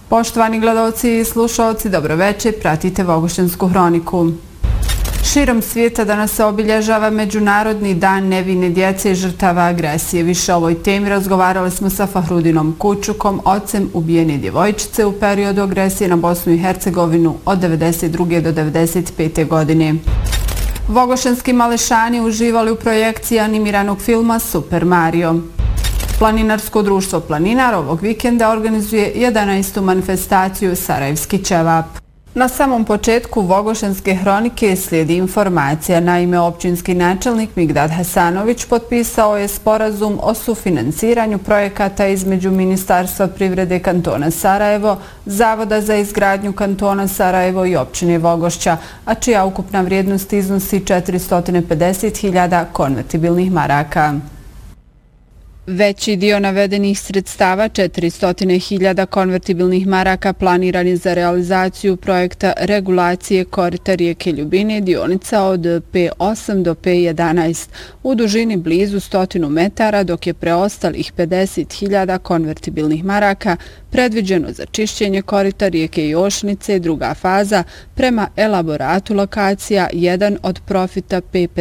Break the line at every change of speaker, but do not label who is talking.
Poštovani gledalci i slušalci, dobroveče, pratite Vogošćansku hroniku. Širom svijeta danas se obilježava Međunarodni dan nevine djece i žrtava agresije. Više o ovoj temi razgovarali smo sa Fahrudinom Kučukom, ocem ubijene djevojčice u periodu agresije na Bosnu i Hercegovinu od 1992. do 1995. godine. Vogošćanski mališani uživali u projekciji animiranog filma Super Mario. Planinarsko društvo Planinar ovog vikenda organizuje 11. manifestaciju Sarajevski ćevap. Na samom početku Vogošćanske hronike slijedi informacija. Naime, općinski načelnik Migdad Hasanović potpisao je sporazum o sufinansiranju projekata između Ministarstva privrede kantona Sarajevo, Zavoda za izgradnju kantona Sarajevo i općine Vogošća, a čija ukupna vrijednost iznosi 450.000 konvertibilnih maraka. Veći dio navedenih sredstava, 400.000 konvertibilnih maraka, planiran je za realizaciju projekta regulacije korita rijeke Ljubine, dionica od P8 do P11 u dužini blizu 100 metara, dok je preostalih 50.000 konvertibilnih maraka predviđeno za čišćenje korita rijeke Jošnice, druga faza, prema elaboratu lokacija 1 od profita P50.